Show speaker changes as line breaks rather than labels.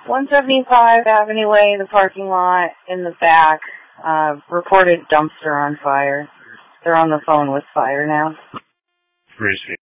175 Avenue Way, the parking lot in the back, reported dumpster on fire. They're on the phone with fire now.
Appreciate it.